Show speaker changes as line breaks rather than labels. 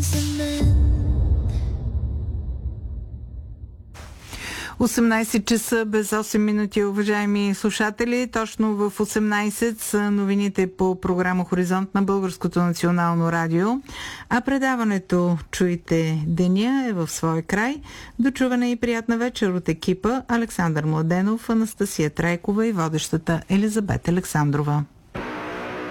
18 часа без 8 минути, уважаеми слушатели. Точно в 18 са новините по програма Хоризонт на Българското национално радио. А предаването Чуйте деня е в своя край. До чуване и приятна вечер от екипа Александър Младенов, Анастасия Трайкова и водещата Елизабет Александрова.